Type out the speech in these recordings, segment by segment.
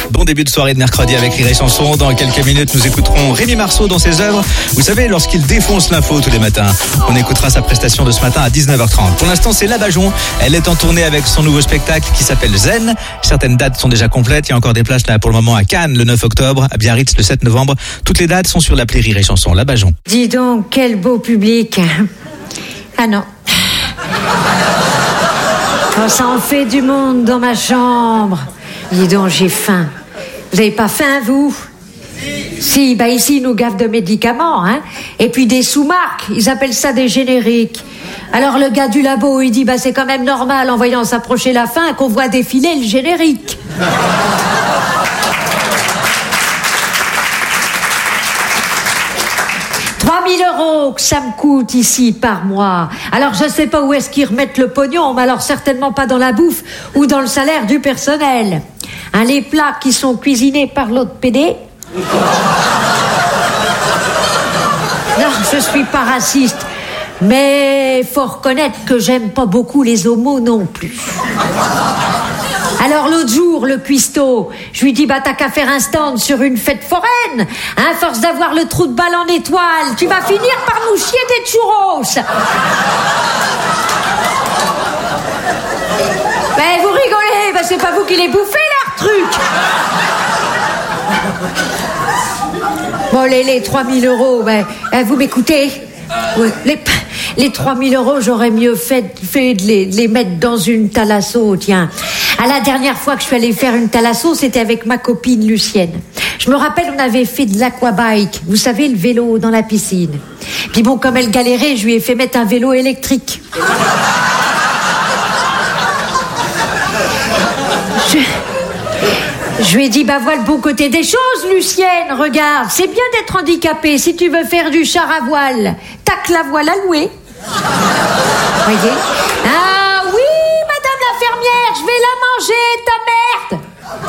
Bon début de soirée de mercredi avec Rire et Chanson. Dans quelques minutes, nous écouterons Rémi Marceau dans ses œuvres. Vous savez, lorsqu'il défonce l'info tous les matins. On écoutera sa prestation de ce matin à 19h30. Pour l'instant, c'est La Bajon. Elle est en tournée avec son nouveau spectacle qui s'appelle Zen. Certaines dates sont déjà complètes. Il y a encore des places là pour le moment à Cannes le 9 octobre, à Biarritz le 7 novembre. Toutes les dates sont sur l'appli Rire et Chanson. La Bajon. Dis donc, quel beau public. Ah non. Oh, ça en fait du monde dans ma chambre. Dis donc, j'ai faim. Vous avez pas faim, vous? Si, bah ici, ils nous gavent de médicaments, hein. Et puis des sous-marques, ils appellent ça des génériques. Alors le gars du labo, il dit, bah c'est quand même normal, en voyant s'approcher la fin, qu'on voit défiler le générique. 3 000 € que ça me coûte ici par mois. Alors je sais pas où est-ce qu'ils remettent le pognon, mais alors certainement pas dans la bouffe ou dans le salaire du personnel. Hein, les plats qui sont cuisinés par l'autre PD. Non, je suis pas raciste, mais faut reconnaître que j'aime pas beaucoup les homos non plus. Alors l'autre jour, le cuistot, je lui dis, bah t'as qu'à faire un stand sur une fête foraine. Hein, force d'avoir le trou de balle en étoile, tu vas finir par nous chier des churros. Ben vous rigolez, ben c'est pas vous qui les bouffez leur truc. Bon, les 3 000 €, ben, vous m'écoutez? Ouais, les 3 000 €, j'aurais mieux fait de les mettre dans une thalasso, tiens. À la dernière fois que je suis allée faire une thalasso, c'était avec ma copine Lucienne. Je me rappelle, on avait fait de l'aquabike, vous savez, le vélo dans la piscine. Puis bon, comme elle galérait, je lui ai fait mettre un vélo électrique. Je lui ai dit, bah voilà le bon côté des choses, Lucienne, regarde, c'est bien d'être handicapé. Si tu veux faire du char à voile, t'as que la voile à louer. Voyez? Ah oui, madame l'infirmière, je vais la manger, ta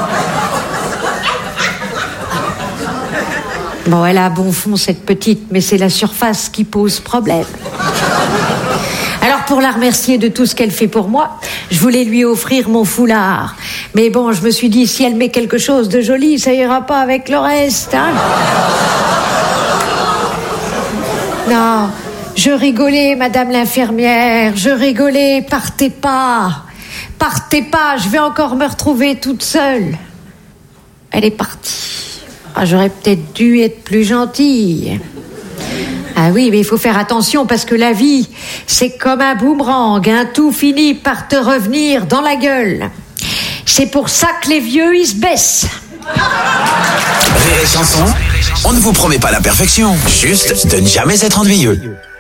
merde. Bon, elle a un bon fond, cette petite, mais c'est la surface qui pose problème. Alors, pour la remercier de tout ce qu'elle fait pour moi, je voulais lui offrir mon foulard. Mais bon, je me suis dit, si elle met quelque chose de joli, ça ira pas avec le reste, hein. Non, je rigolais, madame l'infirmière, je rigolais, partez pas, je vais encore me retrouver toute seule. Elle est partie. Ah, j'aurais peut-être dû être plus gentille. Ah oui, mais il faut faire attention parce que la vie, c'est comme un boomerang, hein, tout finit par te revenir dans la gueule. C'est pour ça que les vieux, ils se baissent. Rire et Chanson, on ne vous promet pas la perfection, juste de ne jamais être ennuyeux.